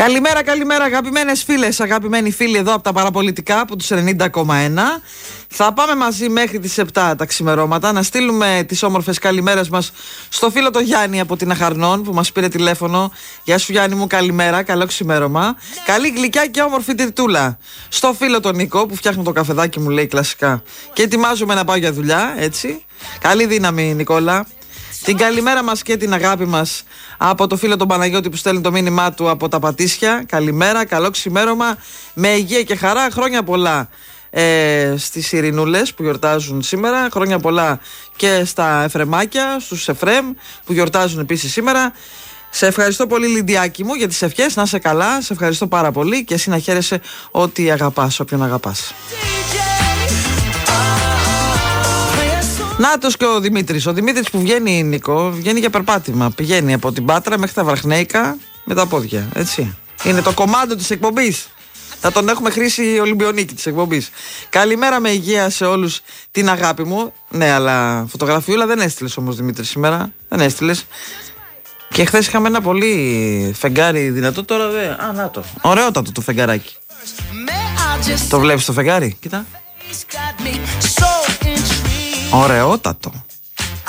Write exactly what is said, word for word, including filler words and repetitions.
Καλημέρα, καλημέρα αγαπημένες φίλες, αγαπημένοι φίλοι εδώ από τα παραπολιτικά από τους ενενήντα κόμμα ένα. Θα πάμε μαζί μέχρι τις επτά τα ξημερώματα να στείλουμε τις όμορφες καλημέρες μας στο φίλο το Γιάννη από την Αχαρνών που μας πήρε τηλέφωνο. Γεια σου Γιάννη μου, καλημέρα, καλό ξημέρωμα. Καλή γλυκιά και όμορφη τυρτούλα. Στο φίλο τον Νίκο που φτιάχνει το καφεδάκι μου, λέει κλασικά. Και ετοιμάζομαι να πάω για δουλειά, έτσι. Καλή δύναμη Νικόλα. Την καλημέρα μας και την αγάπη μας από το φίλο τον Παναγιώτη που στέλνει το μήνυμά του από τα Πατήσια. Καλημέρα, καλό ξημέρωμα, με υγεία και χαρά, χρόνια πολλά ε, στις Ειρηνούλες που γιορτάζουν σήμερα, χρόνια πολλά και στα Εφρεμάκια, στους Εφρέμ που γιορτάζουν επίσης σήμερα. Σε ευχαριστώ πολύ Λιντιάκη μου για τις ευχές, να είσαι καλά, σε ευχαριστώ πάρα πολύ και εσύ να χαίρεσαι ό,τι αγαπάς, όποιον αγαπάς. Νάτος και ο Δημήτρης. Ο Δημήτρης που βγαίνει, Νίκο, βγαίνει για περπάτημα. Πηγαίνει από την Πάτρα μέχρι τα Βραχνέικα με τα πόδια. Έτσι. Είναι το κομμάτι της εκπομπής. Θα τον έχουμε χρήσει Ολυμπιονίκη της εκπομπής. Καλημέρα με υγεία σε όλους, την αγάπη μου. Ναι, αλλά φωτογραφιούλα δεν έστειλες όμως Δημήτρη σήμερα. Δεν έστειλες. Και χθες είχαμε ένα πολύ φεγγάρι δυνατό. Τώρα δεν. Α, να το. Ωραιότατο το φεγγαράκι. Το βλέπεις το φεγγάρι, κοίτα. Ωραιότατο.